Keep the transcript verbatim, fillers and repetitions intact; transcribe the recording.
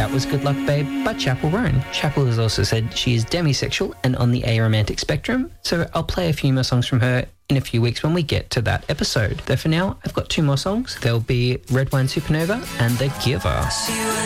That was Good Luck Babe by Chapel Roan. Chapel has also said she is demisexual and on the aromantic spectrum, so I'll play a few more songs from her in a few weeks when we get to that episode. Though for now, I've got two more songs. There'll be Red Wine Supernova and The Giver.